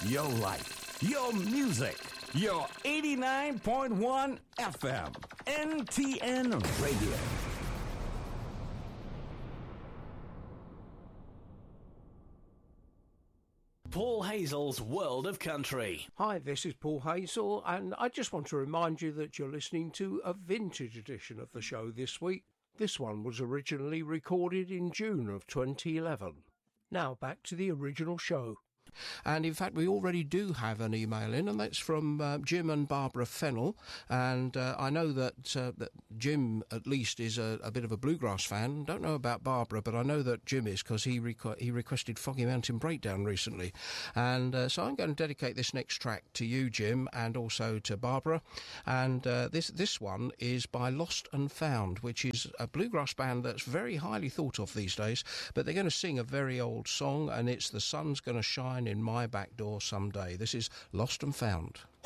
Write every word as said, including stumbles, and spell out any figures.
your life, your music, your eighty-nine point one F M, N T N Radio. Paul Hazel's World of Country. Hi, this is Paul Hazel, and I just want to remind you that you're listening to a vintage edition of the show this week. This one was originally recorded in June of twenty eleven. Now back to the original show. And in fact, we already do have an email in, and that's from uh, Jim and Barbara Fennell. And uh, I know that, uh, that Jim, at least, is a, a bit of a bluegrass fan. Don't know about Barbara, but I know that Jim is, because he, requ- he requested Foggy Mountain Breakdown recently. And uh, so I'm going to dedicate this next track to you, Jim, and also to Barbara. And uh, this, this one is by Lost and Found, which is a bluegrass band that's very highly thought of these days. But they're going to sing a very old song, and it's The Sun's Gonna Shine in My Back Door Someday. This is Lost and Found.